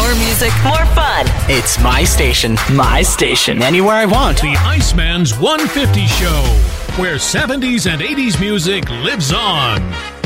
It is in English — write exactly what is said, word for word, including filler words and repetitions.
More music, more fun. It's my station. My station. Anywhere I want. The Iceman's one fifty Show, where seventies and eighties music lives on.